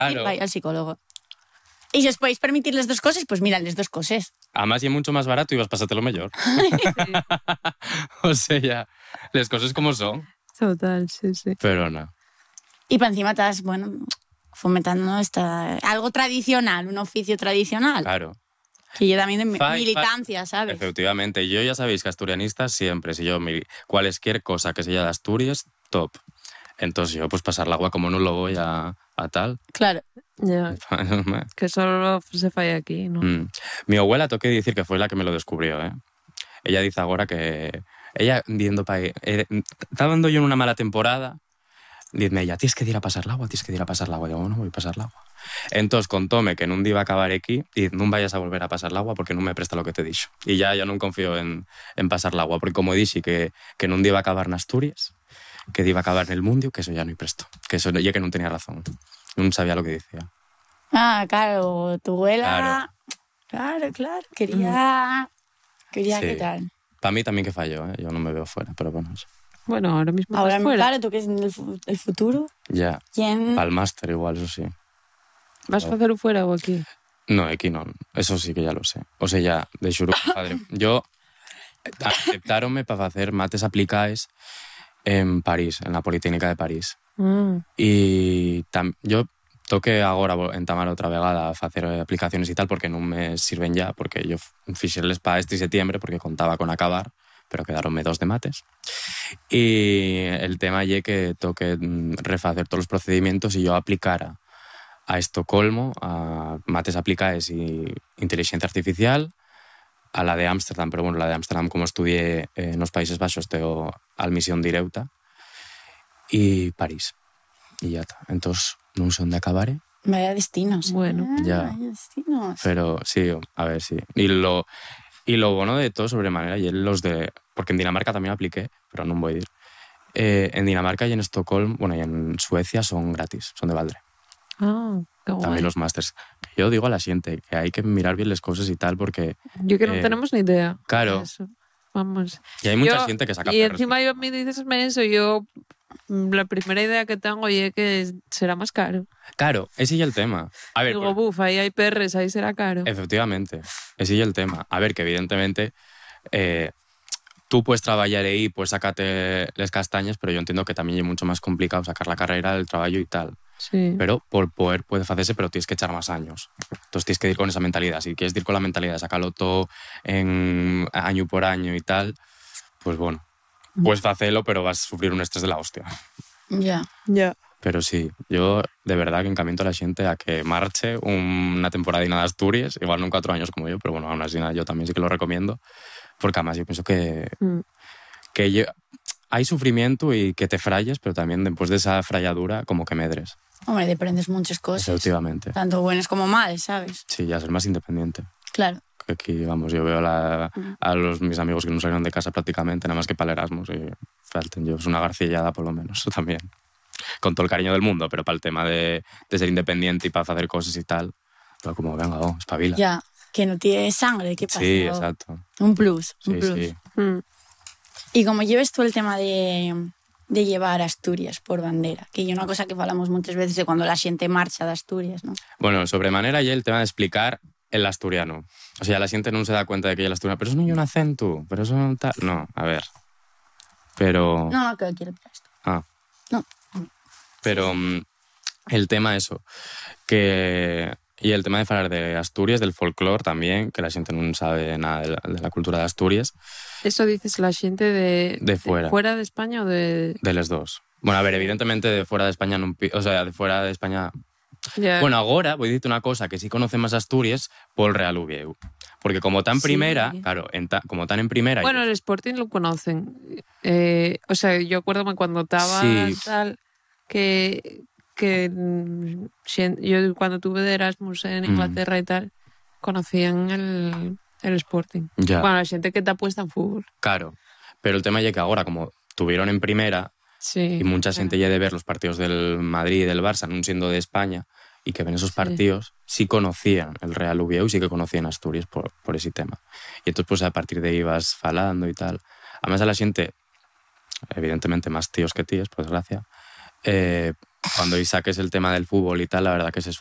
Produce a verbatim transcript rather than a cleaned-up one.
Claro. Y vai al psicólogo. Y si os podéis permitir las dos cosas, pues mirad las dos cosas. Además, y es mucho más barato y vas a pasarte lo mejor. O sea, las cosas como son. Total, sí, sí. Pero no. Y para encima estás, bueno, fomentando esta, algo tradicional, un oficio tradicional. Claro. Que yo también de Fai- militancia, ¿sabes? Efectivamente. Yo ya sabéis que asturianistas siempre, si yo mil- cualquier cosa que sea de Asturias, top. Entonces yo, pues pasar el agua como no lo voy a, a tal. Claro. Ya, que solo se falla aquí, ¿no? Mm. Mi abuela, tengo que decir que fue la que me lo descubrió, ¿eh? Ella dice ahora que... Ella, diciendo pa... Eh, estaba dando yo en una mala temporada, dime ella, tienes que ir a pasar el agua, tienes que ir a pasar el agua. Yo, bueno, voy a pasar el agua. Entonces, contóme que nun iba a acabar aquí y no vayas a volver a pasar el agua porque no me presta lo que te he dicho. Y ya, ya no confío en, en pasar el agua, porque como dije que, que nun iba a acabar en Asturias, que iba a acabar en el mundo, que eso ya no presto. Que eso ya que no tenía razón. No sabía lo que decía. Ah, claro, tu abuela... Claro. Claro, claro, quería... Quería Sí. qué tal. Para mí también que falló, ¿eh? Yo no me veo fuera, pero bueno, eso. Bueno, ahora mismo Ahora, estás fuera. claro, tú que es el, fu- el futuro. Ya. ¿Quién? Para el máster igual, eso sí. Vas a facelo fuera o aquí? No, aquí no. Eso sí que ya lo sé. O sea, ya, de xuro, padre. Yo aceptaronme para hacer mates aplicaes en París, en la Politécnica de París. Mm. Y tam, yo toque agora entamar outra vegada a facer aplicaciones e tal porque non me sirven ya, porque yo fixeles para este septiembre porque contaba con acabar, pero quedaronme dos de mates. Y el tema lle que toque refacer todos os procedimientos e yo aplicara a Estocolmo, a mates aplicaes e inteligencia artificial, a la de Ámsterdam, pero bueno, la de Ámsterdam como estudié eh, nos Países Baixos teo admisión directa, e París. E ya está. Entonces, non sé onde acabare. Vaya destinos. Bueno. Ah, Ya. Vaya destinos. Pero sí, a ver, sí. Y lo, y lo bueno de todo sobremanera, y los de... Porque en Dinamarca también apliqué, pero no voy a ir. Eh, en Dinamarca y en Estocolmo, bueno, y en Suecia son gratis, son de Valdre. Ah, qué guay. También los másters. Yo digo a la gente que hay que mirar bien las cosas y tal, porque... Yo que no eh, tenemos ni idea. claro. de eso. Vamos. Y hay mucha Yo- gente que saca Y perros. encima yo me dices eso, yo mm, la primera idea que tengo es que será más caro. Claro, ese es el tema. A ver, Digo, por- buf, ahí hay perres, ahí será caro. efectivamente, ese es el tema. A ver, que evidentemente eh, tú puedes trabajar ahí, puedes sacarte las castañas, pero yo entiendo que también es mucho más complicado sacar la carrera, el trabajo y tal. Sí. Pero por poder puede hacerse, pero tienes que echar más años. Entonces tienes que ir con esa mentalidad. Si quieres ir con la mentalidad de sacarlo todo en año por año y tal, pues bueno, puedes hacerlo, pero vas a sufrir un estrés de la hostia. Ya. Ya. Pero sí, yo de verdad que encamiento a la gente a que marche una temporadina de Asturias, igual no en cuatro años como yo, pero bueno, aún así nada, yo también sí que lo recomiendo, porque además yo pienso que, Mm. que yo- hay sufrimiento y que te frayes, pero también después de esa frayadura como que medres, Hombre, te aprendes muchas cosas. efectivamente. Tanto buenas como malas, ¿sabes? Sí, ya ser más independiente. Claro. Que aquí, vamos, yo veo a, la- a los, mis amigos que no salieron de casa prácticamente, nada más que para el Erasmus, y falten yo, es una garcillada por lo menos, eso también. Con todo el cariño del mundo, pero para el tema de, de ser independiente y para hacer cosas y tal, pero como, venga, oh, espabila. Ya. Que no tiene sangre, ¿qué pasa? Sí, exacto. Un plus. Sí, un plus. sí. Mm. Y como lleves tú el tema de, de llevar Asturias por bandera, que es una cosa que hablamos muchas veces de cuando la gente marcha de Asturias, ¿no? Bueno, sobremanera y el tema de explicar el asturiano. O sea, la gente no se da cuenta de que hay el asturiano, pero eso no hay un acento, pero eso no tal. No, a ver. Pero... No, no, que quiero esto. Ah. No. Pero mm, el tema eso, que... Y el tema de hablar de Asturias, del folclore también, que la gente no sabe nada de la, de la cultura de Asturias, Eso dices la gente de, De fuera. fuera de España o de... de los dos. Bueno, a ver, evidentemente de fuera de España, non pi- o sea, de fuera de España... Ya. Bueno, agora voy a dicirte una cosa, que sí conoce más Asturias por Real Uvieu. Porque como tan Sí. primera, claro, en ta- como tan en primera... Bueno, el Sporting lo conocen. Eh, o sea, yo acuérdome cuando estaba Sí. tal que, que mm, xen- yo cuando tuve de Erasmus en Mm. Inglaterra y tal, conocían el, el Sporting. Ya. Bueno, la gente que te apuesta en fútbol. Claro, pero el tema es que ahora, como tuvieron en primera, Sí. y mucha claro. gente ya de ver los partidos del Madrid y del Barça, no siendo de España, y que ven esos partidos, sí conocían el Real Uvieu y sí que conocían Asturias por, por ese tema. Y entonces, pues a partir de ahí vas falando y tal. Además, a la gente, evidentemente más tíos que tías, por desgracia, eh, cuando hoy saques el tema del fútbol y tal, la verdad que se